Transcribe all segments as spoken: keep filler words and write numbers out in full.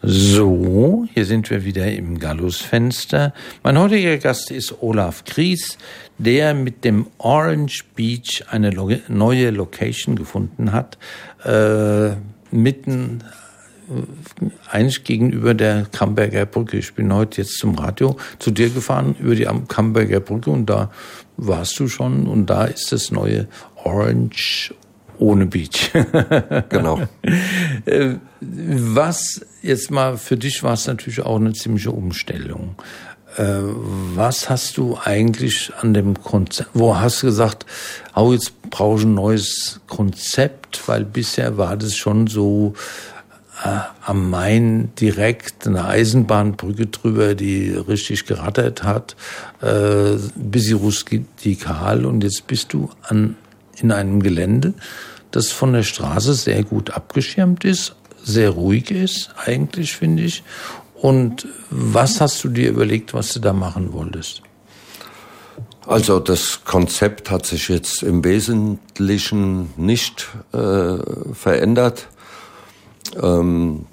So, hier sind wir wieder im Gallusfenster. Mein heutiger Gast ist Olaf Gries, der mit dem Orange Beach eine lo- neue Location gefunden hat, äh, mitten äh, eigentlich gegenüber der Camberger Brücke. Ich bin heute jetzt zum Radio zu dir gefahren über die Camberger Brücke und da warst du schon und da ist das neue Orange ohne Beach. Genau. Was jetzt mal für dich war es natürlich auch eine ziemliche Umstellung. Was hast du eigentlich an dem Konzept, wo hast du gesagt, oh, jetzt brauche ich ein neues Konzept, weil bisher war das schon so äh, am Main direkt eine Eisenbahnbrücke drüber, die richtig gerattert hat, äh, ein bisschen rustikal und jetzt bist du an in einem Gelände, das von der Straße sehr gut abgeschirmt ist, sehr ruhig ist, eigentlich, finde ich. Und was hast du dir überlegt, was du da machen wolltest? Also das Konzept hat sich jetzt im Wesentlichen nicht äh, verändert. Ähm,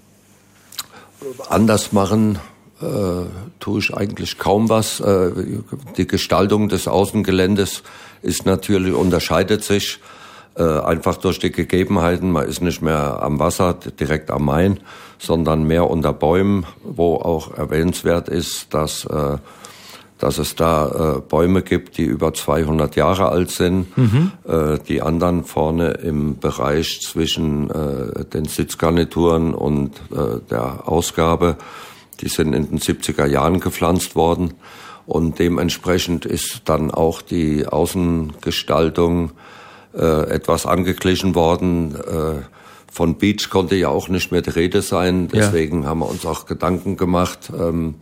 anders machen äh, tue ich eigentlich kaum was. Äh, die Gestaltung des Außengeländes ist natürlich, unterscheidet sich äh, einfach durch die Gegebenheiten. Man ist nicht mehr am Wasser, direkt am Main, sondern mehr unter Bäumen, wo auch erwähnenswert ist, dass, äh, dass es da äh, Bäume gibt, die über zweihundert Jahre alt sind. Mhm. Äh, die anderen vorne im Bereich zwischen äh, den Sitzgarnituren und äh, der Ausgabe, die sind in den siebziger Jahren gepflanzt worden. Und dementsprechend ist dann auch die Außengestaltung äh, etwas angeglichen worden. Äh, von Beach konnte ja auch nicht mehr die Rede sein. Deswegen ja. haben wir uns auch Gedanken gemacht, ähm,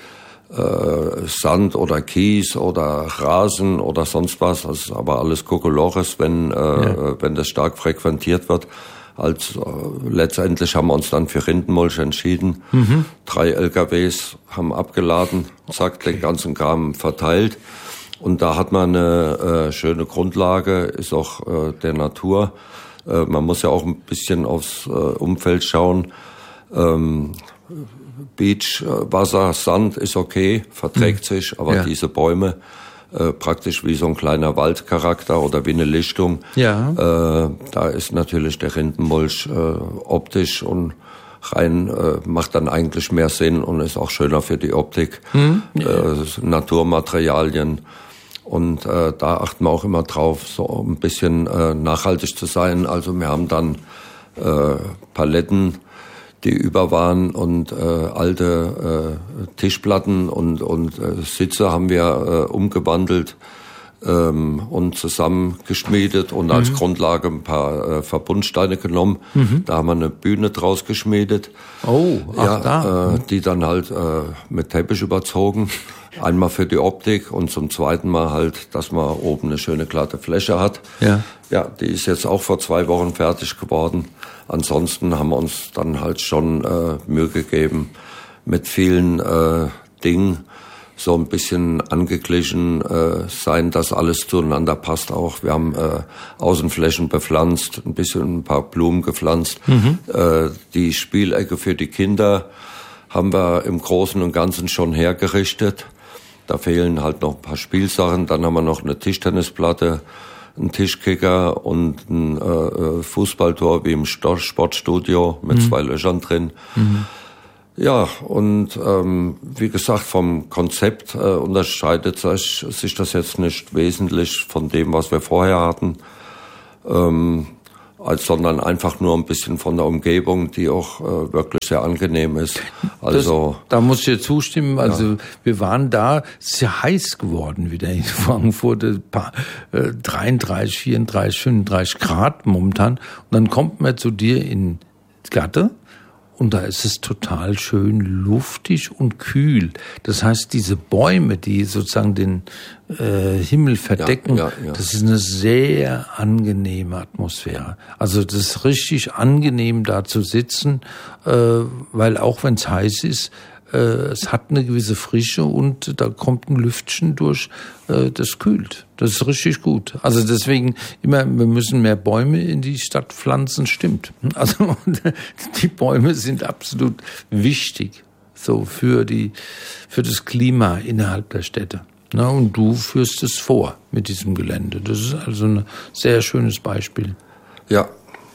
äh, Sand oder Kies oder Rasen oder sonst was. Das ist aber alles Kokolores, wenn, äh, ja. wenn das stark frequentiert wird. Als, äh, letztendlich haben wir uns dann für Rindenmulch entschieden. Mhm. Drei L K Ws haben abgeladen, zack, okay. den ganzen Kram verteilt. Und da hat man eine äh, schöne Grundlage, ist auch äh, der Natur. Äh, man muss ja auch ein bisschen aufs äh, Umfeld schauen. Ähm, Beach, äh, Wasser, Sand ist okay, verträgt mhm. sich, aber ja. diese Bäume, Äh, praktisch wie so ein kleiner Waldcharakter oder wie eine Lichtung. Ja. Äh, da ist natürlich der Rindenmulch äh, optisch und rein äh, macht dann eigentlich mehr Sinn und ist auch schöner für die Optik. Hm. Ja. Äh, Naturmaterialien. Und äh, da achten wir auch immer drauf, so ein bisschen äh, nachhaltig zu sein. Also wir haben dann äh, Paletten, die über waren und äh, alte äh, Tischplatten und und äh, Sitze haben wir äh, umgewandelt ähm, und zusammengeschmiedet und mhm. als Grundlage ein paar äh, Verbundsteine genommen. Mhm. Da haben wir eine Bühne draus geschmiedet. Oh, ach ja, da. Äh, die dann halt äh, mit Teppich überzogen. Einmal für die Optik und zum zweiten Mal halt, dass man oben eine schöne glatte Fläche hat. Ja. Ja, die ist jetzt auch vor zwei Wochen fertig geworden. Ansonsten haben wir uns dann halt schon äh, Mühe gegeben, mit vielen äh, Dingen so ein bisschen angeglichen äh, sein, dass alles zueinander passt auch. Wir haben äh, Außenflächen bepflanzt, ein bisschen ein paar Blumen gepflanzt. Mhm. Äh, die Spielecke für die Kinder haben wir im Großen und Ganzen schon hergerichtet. Da fehlen halt noch ein paar Spielsachen. Dann haben wir noch eine Tischtennisplatte, einen Tischkicker und ein äh, Fußballtor wie im Sportstudio mit mhm. zwei Löchern drin. Mhm. Ja, und ähm, wie gesagt, vom Konzept äh, unterscheidet sich, sich das jetzt nicht wesentlich von dem, was wir vorher hatten, ähm, als, sondern einfach nur ein bisschen von der Umgebung, die auch äh, wirklich sehr angenehm ist. Also das, da muss ich dir zustimmen. Also ja. wir waren da, es ist ja heiß geworden wieder in Frankfurt, äh, dreiunddreißig, vierunddreißig, fünfunddreißig Grad momentan. Und dann kommt man zu dir in Gatte. Und da ist es total schön luftig und kühl. Das heißt, diese Bäume, die sozusagen den äh, Himmel verdecken, ja, ja, ja. das ist eine sehr angenehme Atmosphäre. Also das ist richtig angenehm, da zu sitzen, äh, weil auch wenn es heiß ist, Äh, es hat eine gewisse Frische und da kommt ein Lüftchen durch, äh, das kühlt. Das ist richtig gut. Also deswegen immer, wir müssen mehr Bäume in die Stadt pflanzen, stimmt. Also die Bäume sind absolut wichtig, so für die, für das Klima innerhalb der Städte. Na, und du führst es vor mit diesem Gelände. Das ist also ein sehr schönes Beispiel. Ja,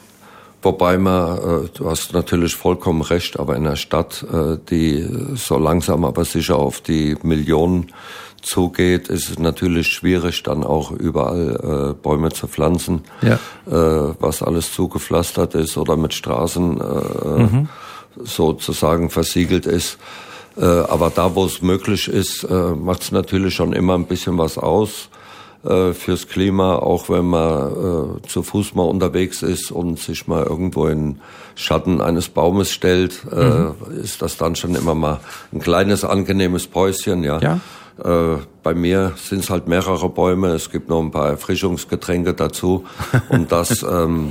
wobei man, äh, du hast natürlich vollkommen recht, aber in der Stadt, äh, die so langsam aber sicher auf die Millionen zugeht, ist es natürlich schwierig, dann auch überall äh, Bäume zu pflanzen, ja. äh, was alles zugepflastert ist oder mit Straßen äh, mhm. sozusagen versiegelt ist. Äh, aber da, wo es möglich ist, äh, macht es natürlich schon immer ein bisschen was aus äh, fürs Klima, auch wenn man äh, zu Fuß mal unterwegs ist und sich mal irgendwo in Schatten eines Baumes stellt, äh, mhm. ist das dann schon immer mal ein kleines, angenehmes Päuschen, ja. ja. Äh, bei mir sind es halt mehrere Bäume, es gibt noch ein paar Erfrischungsgetränke dazu und das ähm,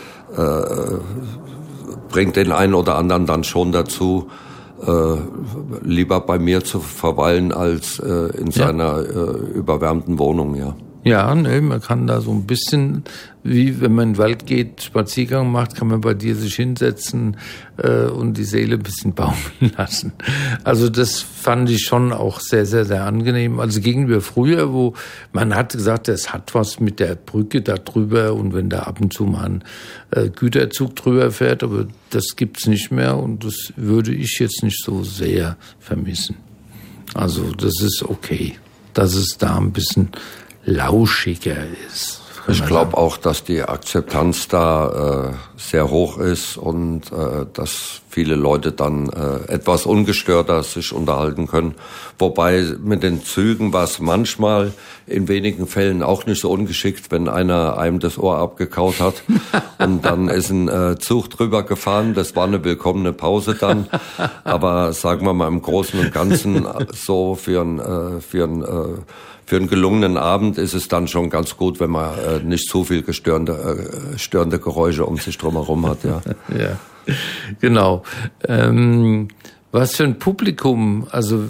äh, bringt den einen oder anderen dann schon dazu, äh, lieber bei mir zu verweilen als äh, in ja. seiner äh, überwärmten Wohnung, ja. Ja, ne, man kann da so ein bisschen, wie wenn man in den Wald geht, Spaziergang macht, kann man bei dir sich hinsetzen äh, und die Seele ein bisschen baumeln lassen. Also das fand ich schon auch sehr, sehr, sehr angenehm. Also gegenüber früher, wo man hat gesagt, es hat was mit der Brücke da drüber und wenn da ab und zu mal ein äh, Güterzug drüber fährt, aber das gibt's nicht mehr und das würde ich jetzt nicht so sehr vermissen. Also das ist okay, dass es da ein bisschen lauschiger ist. Ich glaube auch, dass die Akzeptanz da äh, sehr hoch ist und äh, dass viele Leute dann äh, etwas ungestörter sich unterhalten können. Wobei mit den Zügen war es manchmal in wenigen Fällen auch nicht so ungeschickt, wenn einer einem das Ohr abgekaut hat und dann ist ein äh, Zug drüber gefahren. Das war eine willkommene Pause dann. Aber sagen wir mal im Großen und Ganzen so für ein, äh, für ein äh, Für einen gelungenen Abend ist es dann schon ganz gut, wenn man äh, nicht zu viel gestörende, äh, störende Geräusche um sich drumherum hat. Ja, ja, genau. Ähm, was für ein Publikum, also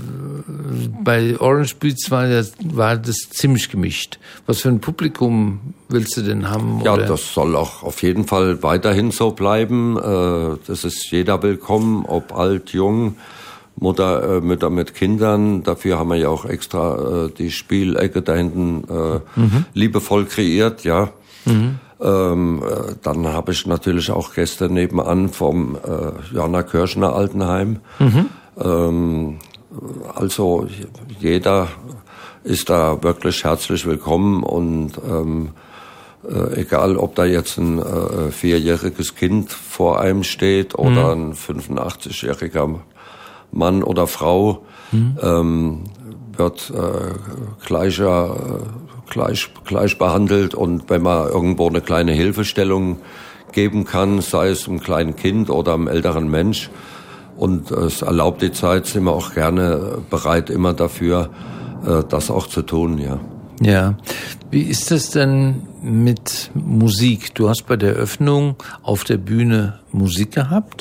bei Orange Beats war das, war das ziemlich gemischt. Was für ein Publikum willst du denn haben? Ja, oder? Das soll auch auf jeden Fall weiterhin so bleiben. Äh, das ist jeder willkommen, ob alt, jung. Mutter, äh, Mütter mit Kindern, dafür haben wir ja auch extra äh, die Spielecke da hinten äh, mhm. liebevoll kreiert, ja. Mhm. Ähm, äh, dann habe ich natürlich auch Gäste nebenan vom äh, Johanna Kirschner Altenheim. Mhm. Ähm, also jeder ist da wirklich herzlich willkommen und ähm, äh, egal, ob da jetzt ein äh, vierjähriges Kind vor einem steht oder mhm. ein fünfundachtzigjähriger Mann oder Frau, mhm. ähm, wird äh, gleicher, äh, gleich, gleich behandelt und wenn man irgendwo eine kleine Hilfestellung geben kann, sei es einem kleinen Kind oder einem älteren Mensch und äh, es erlaubt die Zeit, sind wir auch gerne bereit, immer dafür, äh, das auch zu tun, ja. Ja, wie ist das denn mit Musik? Du hast bei der Eröffnung auf der Bühne Musik gehabt.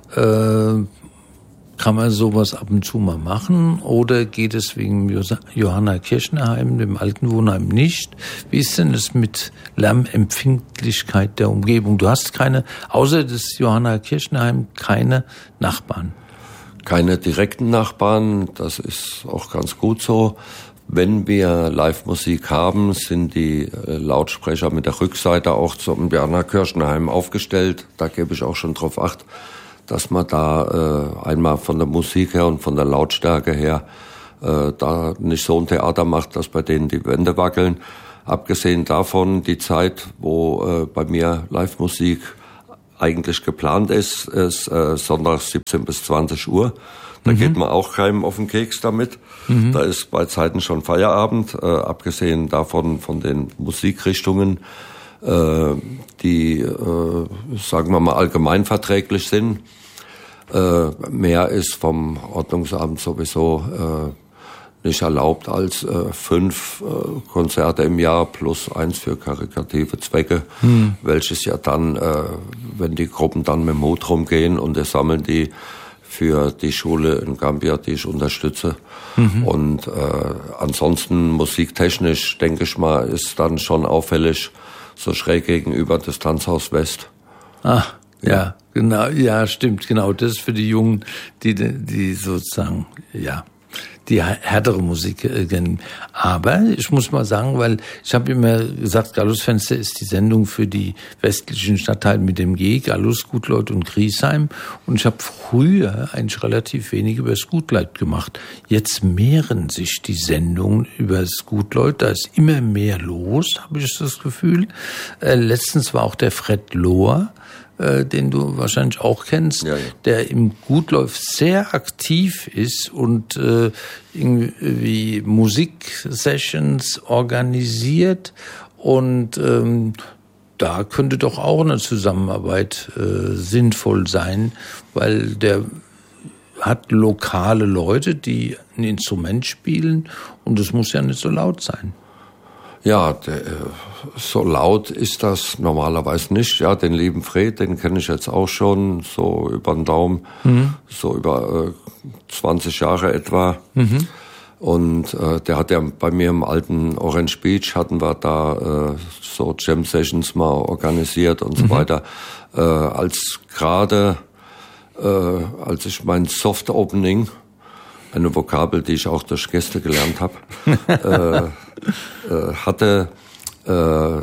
Äh, Kann man sowas ab und zu mal machen oder geht es wegen Johanna Kirschner Heim, dem Altenwohnheim, nicht? Wie ist denn das mit Lärmempfindlichkeit der Umgebung? Du hast keine, außer des Johanna Kirschner Heim, keine Nachbarn? Keine direkten Nachbarn, das ist auch ganz gut so. Wenn wir Live-Musik haben, sind die Lautsprecher mit der Rückseite auch zum Johanna Kirschner Heim aufgestellt. Da gebe ich auch schon drauf Acht, dass man da äh, einmal von der Musik her und von der Lautstärke her äh, da nicht so ein Theater macht, dass bei denen die Wände wackeln. Abgesehen davon, die Zeit, wo äh, bei mir Live-Musik eigentlich geplant ist, ist äh, sonntags siebzehn bis zwanzig Uhr. Da mhm. geht man auch keinem auf den Keks damit. Mhm. Da ist bei Zeiten schon Feierabend. Äh, abgesehen davon von den Musikrichtungen, äh, die, äh, sagen wir mal, allgemeinverträglich sind. Äh, mehr ist vom Ordnungsamt sowieso äh, nicht erlaubt als äh, fünf äh, Konzerte im Jahr plus eins für karitative Zwecke, hm. welches ja dann, äh, wenn die Gruppen dann mit dem Hut rumgehen und das sammeln die für die Schule in Gambia, die ich unterstütze. Mhm. Und äh, ansonsten musiktechnisch, denke ich mal, ist dann schon auffällig, so schräg gegenüber das Tanzhaus West. Ah, ja, ja genau, ja, stimmt, genau. Das ist für die Jungen, die, die sozusagen, ja, die härtere Musik kennen. Aber ich muss mal sagen, weil ich habe immer gesagt, Gallusfenster ist die Sendung für die westlichen Stadtteile mit dem G, Gallus, Gutleut und Griesheim. Und ich habe früher eigentlich relativ wenig über das Gutleut gemacht. Jetzt mehren sich die Sendungen über das Gutleut. Da ist immer mehr los, habe ich das Gefühl. Äh, letztens war auch der Fred Lohr, den du wahrscheinlich auch kennst, ja, ja. der im Gutleut sehr aktiv ist und äh, irgendwie Musiksessions organisiert und ähm, da könnte doch auch eine Zusammenarbeit äh, sinnvoll sein, weil der hat lokale Leute, die ein Instrument spielen und es muss ja nicht so laut sein. Ja, der, so laut ist das normalerweise nicht. Ja, den lieben Fred, den kenne ich jetzt auch schon so über den Daumen, mhm. so über äh, zwanzig Jahre etwa. Mhm. Und äh, der hat ja bei mir im alten Orange Beach, hatten wir da äh, so Jam Sessions mal organisiert und mhm. so weiter. Äh, als gerade, äh, als ich mein Soft Opening, eine Vokabel, die ich auch durch Gäste gelernt habe, äh, äh, hatte äh,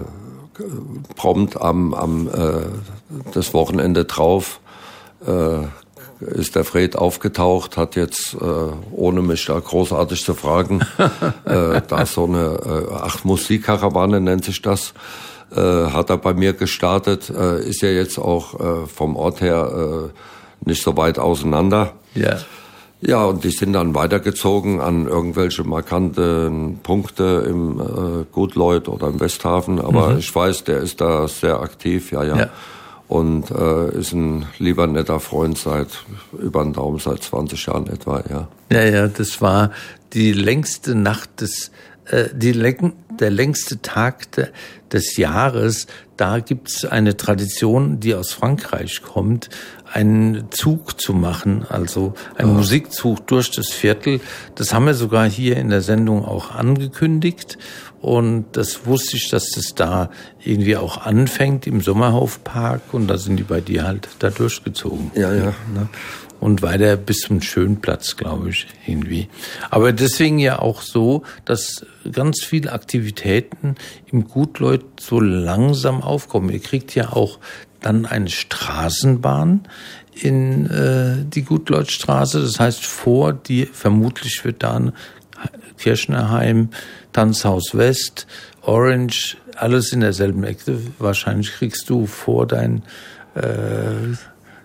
prompt am, am äh, das Wochenende drauf äh, ist der Fred aufgetaucht, hat jetzt, äh, ohne mich da großartig zu fragen, äh, da so eine, äh, ach, Musikkarawane nennt sich das, äh, hat er bei mir gestartet, äh, ist ja jetzt auch äh, vom Ort her äh, nicht so weit auseinander. Ja. Ja, und die sind dann weitergezogen an irgendwelche markanten Punkte im äh, Gutleut oder im Westhafen. Aber mhm. ich weiß, der ist da sehr aktiv, ja, ja. ja. Und äh, ist ein lieber netter Freund seit über den Daumen, seit zwanzig Jahren etwa, ja. Ja, ja, das war die längste Nacht des, äh, die Lenk, der längste Tag de, des Jahres. Da gibt's eine Tradition, die aus Frankreich kommt, einen Zug zu machen, also einen ja. Musikzug durch das Viertel. Das haben wir sogar hier in der Sendung auch angekündigt. Und das wusste ich, dass das da irgendwie auch anfängt im Sommerhofpark. Und da sind die bei dir halt da durchgezogen. Ja, ja. Und weiter bis zum Schönplatz, glaube ich, irgendwie. Aber deswegen ja auch so, dass ganz viele Aktivitäten im Gutleut so langsam aufkommen. Ihr kriegt ja auch dann eine Straßenbahn in äh, die Gutleutstraße. Das heißt, vor dir, vermutlich wird da ein Kirchnerheim, Tanzhaus West, Orange, alles in derselben Ecke. Wahrscheinlich kriegst du vor dein äh,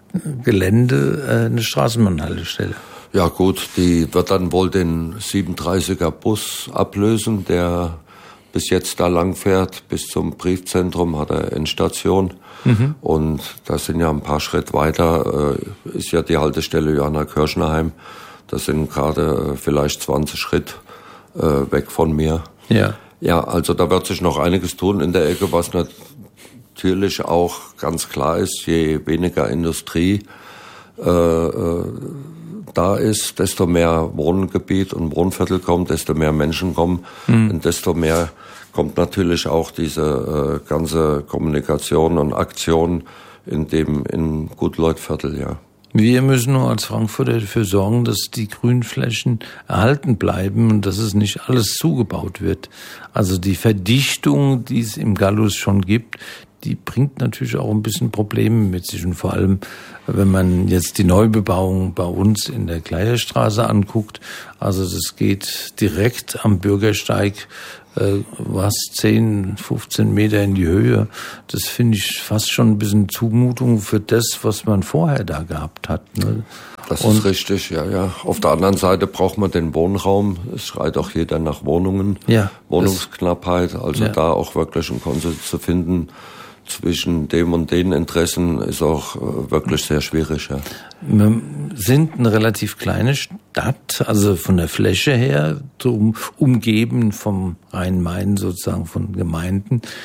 Gelände äh, eine Straßenbahnhaltestelle. Ja gut, die wird dann wohl den siebenunddreißiger Bus ablösen, der bis jetzt da lang fährt, bis zum Briefzentrum hat er Endstation. Mhm. Und da sind ja ein paar Schritt weiter, äh, ist ja die Haltestelle Johanna Kirchnerheim. Das sind gerade äh, vielleicht zwanzig Schritt äh, weg von mir. Ja. Ja, also da wird sich noch einiges tun in der Ecke, was natürlich auch ganz klar ist, je weniger Industrie äh, äh, da ist, desto mehr Wohngebiet und Wohnviertel kommt, desto mehr Menschen kommen mhm. und desto mehr kommt natürlich auch diese äh, ganze Kommunikation und Aktion in dem in Gutleutviertel, ja. Wir müssen nur als Frankfurter dafür sorgen, dass die Grünflächen erhalten bleiben und dass es nicht alles zugebaut wird. Also die Verdichtung, die es im Gallus schon gibt, die bringt natürlich auch ein bisschen Probleme mit sich. Und vor allem, wenn man jetzt die Neubebauung bei uns in der Kleierstraße anguckt, also das geht direkt am Bürgersteig äh, was zehn, fünfzehn Meter in die Höhe. Das finde ich fast schon ein bisschen Zumutung für das, was man vorher da gehabt hat. Ne? Das Und ist richtig, ja, ja. Auf der anderen Seite braucht man den Wohnraum. Es schreit auch jeder nach Wohnungen. Ja, Wohnungsknappheit, also ja. Da auch wirklich ein Konsens zu finden zwischen dem und den Interessen ist auch äh, wirklich sehr schwierig, ja. Wir sind eine relativ kleine Stadt, also von der Fläche her, um, umgeben vom Rhein-Main sozusagen von Gemeinden.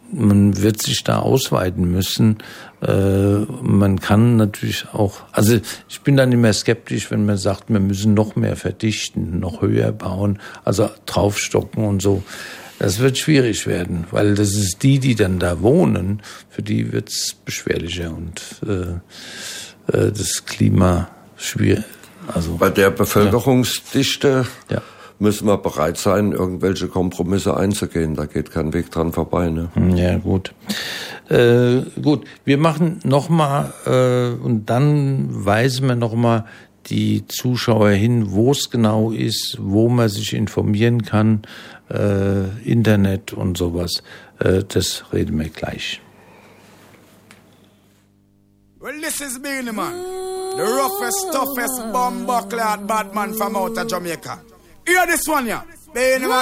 man wird sich da ausweiten müssen. Äh, man kann natürlich auch, also ich bin dann immer skeptisch, wenn man sagt, wir müssen noch mehr verdichten, noch höher bauen, also draufstocken und so. Das wird schwierig werden, weil das ist die, die dann da wohnen, für die wird's beschwerlicher und äh, äh, das Klima schwierig. Also bei der Bevölkerungsdichte ja. Ja. müssen wir bereit sein, irgendwelche Kompromisse einzugehen. Da geht kein Weg dran vorbei. Ne? Ja, gut. Äh, gut, wir machen nochmal äh, und dann weisen wir nochmal die Zuschauer hin, wo es genau ist, wo man sich informieren kann, äh, Internet und sowas. Äh, das reden wir gleich. Well, this is Beenie Man, the roughest, toughest, bomb-clad bad man from out of Jamaica. Hear this one, yeah? Beenie Man.